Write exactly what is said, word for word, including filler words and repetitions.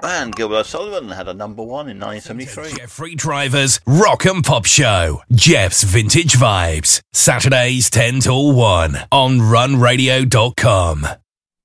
And Gilbert O'Sullivan had a number one in nineteen seventy-three. Jeffrey Driver's Rock and Pop Show. Jeff's Vintage Vibes. Saturdays ten till one on run radio dot com.